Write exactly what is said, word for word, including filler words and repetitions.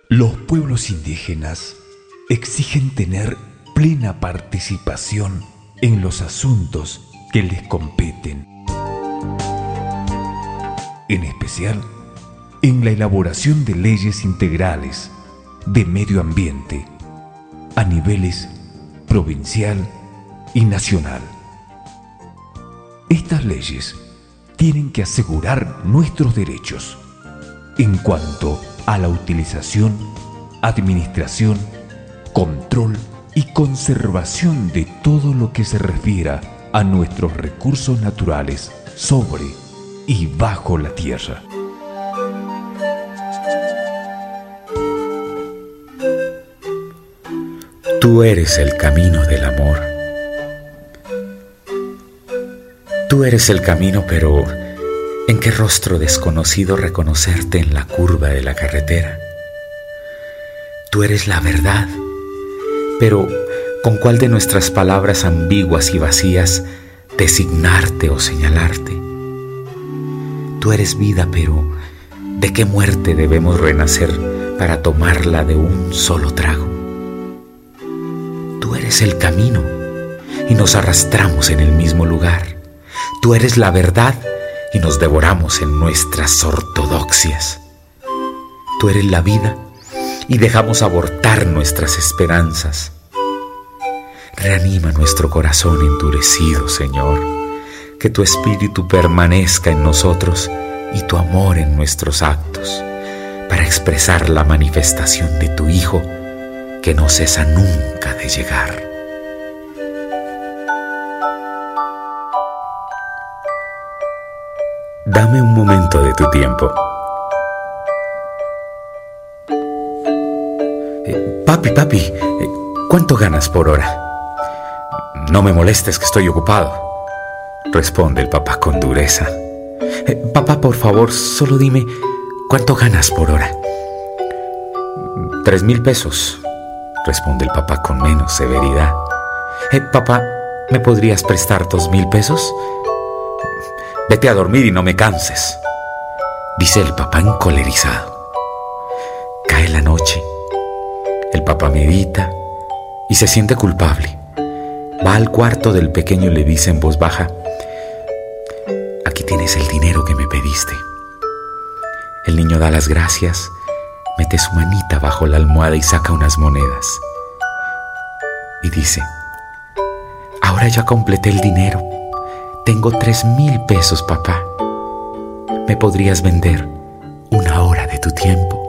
Los pueblos indígenas exigen tener plena participación en los asuntos que les competen, en especial en la elaboración de leyes integrales de medio ambiente a niveles provincial y nacional. Estas leyes tienen que asegurar nuestros derechos en cuanto a la utilización, administración, control y conservación de todo lo que se refiera a nuestros recursos naturales sobre y bajo la tierra. Tú eres el camino del amor. Tú eres el camino, pero ¿en qué rostro desconocido reconocerte en la curva de la carretera? Tú eres la verdad, pero ¿con cuál de nuestras palabras ambiguas y vacías designarte o señalarte? Tú eres vida, pero ¿de qué muerte debemos renacer para tomarla de un solo trago? Tú eres el camino y nos arrastramos en el mismo lugar. Tú eres la verdad y nos devoramos en nuestras ortodoxias. Tú eres la vida y dejamos abortar nuestras esperanzas. Reanima nuestro corazón endurecido, Señor, que tu espíritu permanezca en nosotros y tu amor en nuestros actos, para expresar la manifestación de tu Hijo que no cesa nunca de llegar. Dame un momento de tu tiempo. Eh, papi, papi, eh, ¿cuánto ganas por hora? No me molestes que estoy ocupado, responde el papá con dureza. Eh, papá, por favor, solo dime, ¿cuánto ganas por hora? Tres mil pesos, responde el papá con menos severidad. Eh, papá, ¿me podrías prestar dos mil pesos? Vete a dormir y no me canses, dice el papá encolerizado. Cae la noche. El papá medita y se siente culpable. Va al cuarto del pequeño y le dice en voz baja: aquí tienes el dinero que me pediste. El niño da las gracias, mete su manita bajo la almohada y saca unas monedas. Y dice: ahora ya completé el dinero. Tengo tres mil pesos, papá. ¿Me podrías vender una hora de tu tiempo?